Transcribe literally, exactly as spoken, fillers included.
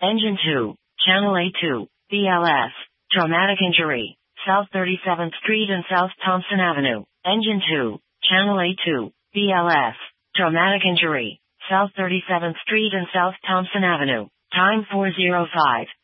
Engine two, Channel A two, B L S, traumatic injury, South thirty-seventh Street and South Thompson Avenue. Engine two, Channel A two, B L S, traumatic injury, South thirty-seventh Street and South Thompson Avenue. Time four oh five.